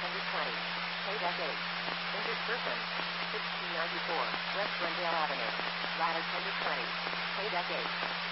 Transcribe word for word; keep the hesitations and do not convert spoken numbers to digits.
ten to twenty. Paydeck eight. Injured person. sixteen ninety-four, West Glendale Avenue. Ladder ten to twenty. Paydeck eight.